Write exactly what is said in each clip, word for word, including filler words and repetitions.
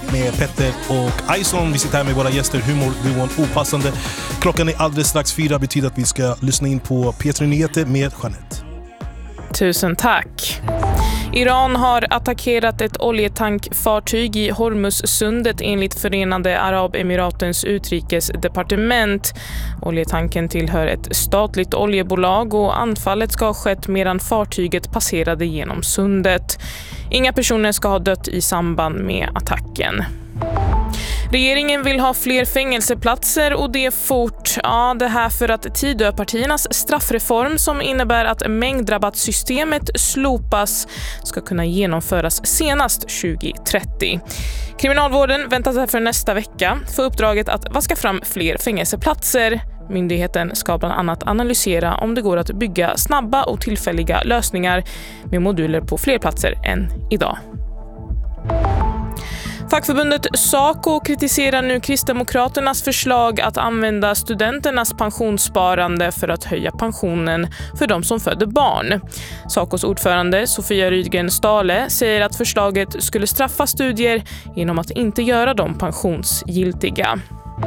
med Petter och Ison. Vi sitter här med våra gäster, humor, duon Opassande. Klockan är alldeles strax fyra, betyder att vi ska lyssna in på P tre Nyheter med Jeanette. Tusen tack. Iran har attackerat ett oljetankfartyg i Hormuzsundet enligt Förenade Arabemiratens utrikesdepartement. Oljetanken tillhör ett statligt oljebolag och anfallet ska ha skett medan fartyget passerade genom sundet. Inga personer ska ha dött i samband med attacken. Regeringen vill ha fler fängelseplatser och det fort. Ja, det här för att Tidöpartiernas straffreform som innebär att mängdrabattsystemet slopas ska kunna genomföras senast tjugo trettio. Kriminalvården väntas därför nästa vecka få uppdraget att vaska fram fler fängelseplatser. Myndigheten ska bland annat analysera om det går att bygga snabba och tillfälliga lösningar med moduler på fler platser än idag. Fackförbundet SACO kritiserar nu Kristdemokraternas förslag att använda studenternas pensionssparande för att höja pensionen för de som föder barn. SACOs ordförande Sofia Rydgren Stale säger att förslaget skulle straffa studier genom att inte göra dem pensionsgiltiga.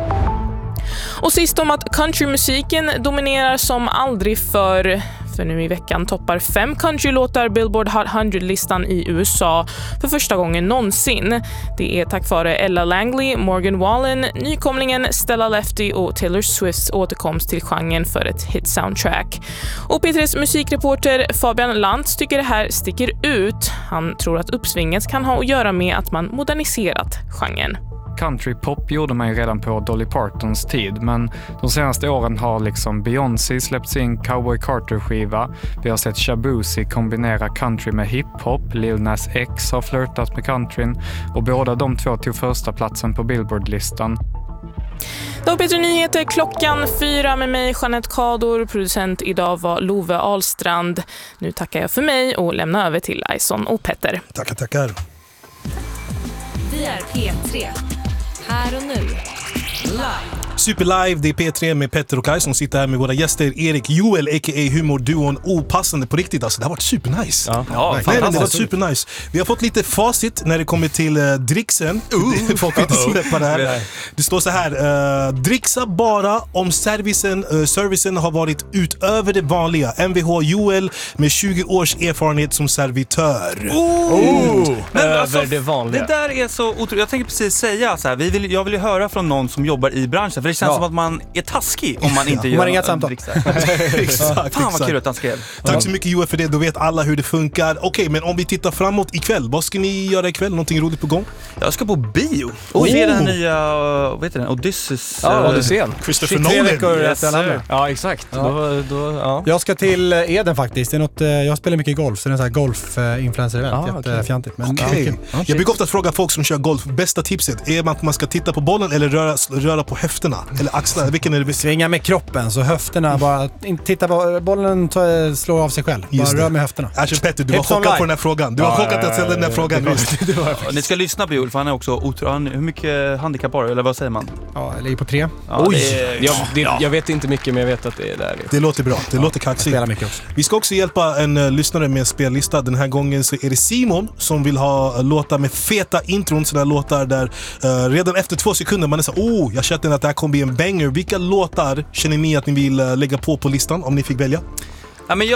Och sist om att countrymusiken dominerar som aldrig förr. För nu i veckan toppar fem countrylåtar Billboard Hot hundra-listan i U S A för första gången någonsin. Det är tack vare Ella Langley, Morgan Wallen, nykomlingen Stella Lefty och Taylor Swifts återkomst till genren för ett hit-soundtrack. Och P tre:s musikreporter Fabian Lantz tycker det här sticker ut. Han tror att uppsvinget kan ha att göra med att man moderniserat genren. Countrypop gjorde man ju redan på Dolly Partons tid, men de senaste åren har liksom Beyoncé släppt sin Cowboy Carter-skiva. Vi har sett Shabuzi kombinera country med hiphop, Lil Nas X har flirtat med countryn och båda de två tog första platsen på Billboard-listan. Då P tre Nyheter klockan fyra med mig, Jeanette Kador. Producent idag var Love Ahlstrand. Nu tackar jag för mig och lämnar över till Ison och Petter. Tackar, tackar. Vi är P tre. Här och nu. Live. Superlive, det är P tre med Petter och Kaj som sitter här med våra gäster Erik Joel, a k a humorduon Opassande på riktigt. Alltså, det har varit supernice. Ja, ja nej, nej, det var supernice. Vi har fått lite facit när det kommer till uh, dricksen. Uh. Folk vill inte släppa det här. Det står så här, uh, dricksa bara om servicen, uh, servicen har varit utöver det vanliga. M V H Joel med tjugo års erfarenhet som servitör. Oh. Oh. Men över alltså, det vanliga. Det där är så otroligt. Jag tänker precis säga så här, vi vill, jag vill ju höra från någon som jobbar i branschen. För det känns ja. som att man är taskig om man inte ja, gör man inget samtal. Exakt. Fan vad kul att han skrev. Tack så mycket Joel för det, då vet alla hur det funkar. Okej, okay, men om vi tittar framåt ikväll, vad ska ni göra ikväll? Någonting roligt på gång? Jag ska på bio. Och se den nya, vad heter den? Odysseus. Ja, Odysseen. Christopher Nolan. Yes, ja, exakt. Ja. Då, då, ja. Jag ska till Eden faktiskt. Det är något, jag spelar mycket golf, så det är en sån här golf-influencer-event. Ah, Jättefjantigt. Men okay. Okay. Okay. Jag brukar ofta fråga folk som kör golf, bästa tipset, är att man ska titta på bollen eller röra, röra på höfterna? Eller axlar, vilken är det bästa? Svinga med kroppen, så höfterna bara, inte titta på bollen, ta, slår av sig själv. Bara rör med höfterna. Alltså Petter, du var chockad på den här frågan. Du var chockad att ställa den här frågan. Det var ni ska lyssna på Joel, för han är också otroligt. Hur mycket handikapp har du, eller vad säger man? Ja, jag ligger på tre. Ja, Oj! Det är, jag, det, ja. jag vet inte mycket, men jag vet att det är där. Det låter bra, det ja. låter kaxigt. Vi ska också hjälpa en uh, lyssnare med en spellista. Den här gången så är det Simon som vill ha uh, låtar med feta intron, sådana låtar där uh, redan efter två sekunder man är så oh, jag känner att det här kommer bli en banger. Vilka låtar känner ni att ni vill uh, lägga på på listan om ni fick välja? Ja, men